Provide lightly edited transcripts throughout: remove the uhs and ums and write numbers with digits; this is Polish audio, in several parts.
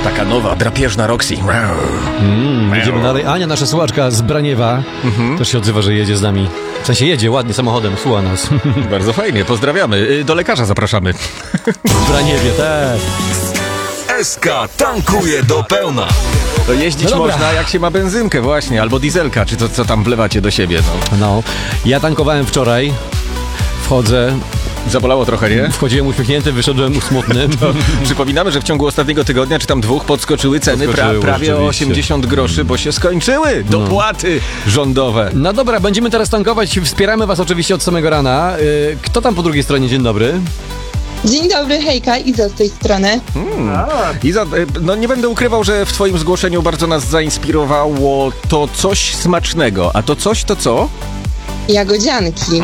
Taka nowa, drapieżna Roxy. Jedziemy dalej. Ania, nasza słuchaczka z Braniewa, też się odzywa, że jedzie z nami. W sensie jedzie ładnie samochodem, słucha nas. Bardzo fajnie, pozdrawiamy. Do lekarza zapraszamy. W Braniewie, tak. SK tankuje do pełna. To jeździć No dobra. można jak się ma benzynkę właśnie, albo dieselka, czy to co tam wlewacie do siebie. No. No, ja tankowałem wczoraj, wchodzę, Zabolało trochę, nie? wchodziłem uśmiechnięty, wyszedłem smutny. Przypominamy, że w ciągu ostatniego tygodnia, czy tam 2, podskoczyły ceny Podskoczyły, prawie o rzeczywiście. 80 groszy, bo się skończyły dopłaty rządowe. No dobra, będziemy teraz tankować, wspieramy was oczywiście od samego rana. Kto tam po drugiej stronie? Dzień dobry. Dzień dobry, hejka, Iza z tej strony. Iza, no nie będę ukrywał, że w twoim zgłoszeniu bardzo nas zainspirowało to coś smacznego. A to coś to co? Jagodzianki.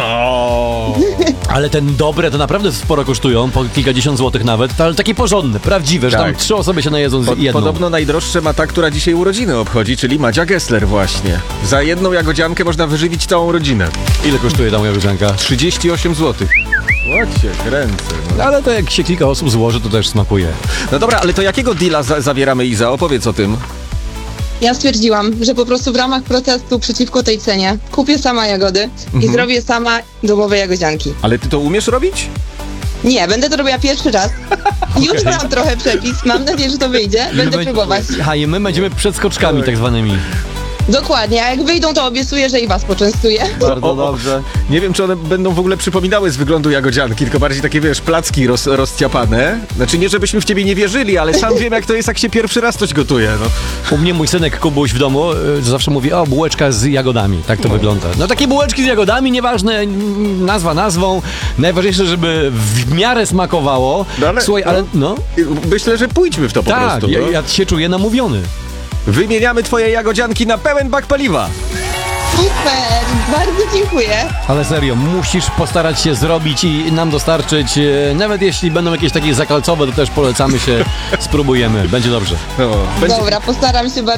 Ale ten dobre to naprawdę sporo kosztują, po kilkadziesiąt złotych nawet, ale takie porządne, prawdziwe, że tam Tak. 3 osoby się najedzą z jedną. Podobno najdroższe ma ta, która dzisiaj urodziny obchodzi, czyli Madzia Gessler właśnie. Za jedną jagodziankę można wyżywić całą rodzinę. Ile kosztuje tam jagodzianka? 38 zł. Łocie, kręcę. No. Ale to jak się kilka osób złoży, to też smakuje. No dobra, ale to jakiego deala zawieramy, Iza? Opowiedz o tym. Ja stwierdziłam, że po prostu w ramach protestu przeciwko tej cenie kupię sama jagody i zrobię sama domowe jagodzianki. Ale ty to umiesz robić? Nie, będę to robiła pierwszy raz. Już znam trochę przepis, mam nadzieję, że to wyjdzie. Będę próbować. A i my będziemy przed skoczkami tak zwanymi. Dokładnie, a jak wyjdą, to obiecuję, że i was poczęstuję. Bardzo dobrze. Nie wiem, czy one będą w ogóle przypominały z wyglądu jagodzianki, tylko bardziej takie, wiesz, placki rozciapane. Znaczy nie, żebyśmy w ciebie nie wierzyli, ale sam wiem, jak to jest, jak się pierwszy raz coś gotuje, no. U mnie mój synek Kubuś w domu zawsze mówi, o, bułeczka z jagodami. Tak to wygląda. No takie bułeczki z jagodami, nieważne, nazwa nazwą. Najważniejsze, żeby w miarę smakowało. No ale- Słuchaj, ale no, Myślę, że pójdźmy w to po tak, prostu. No. ja się czuję namówiony. Wymieniamy twoje jagodzianki na pełen bak paliwa. Super, bardzo dziękuję. Ale serio, musisz postarać się zrobić i nam dostarczyć. Nawet jeśli będą jakieś takie zakalcowe, to też polecamy się, spróbujemy. Będzie dobrze. No, Dobra, postaram się bardzo.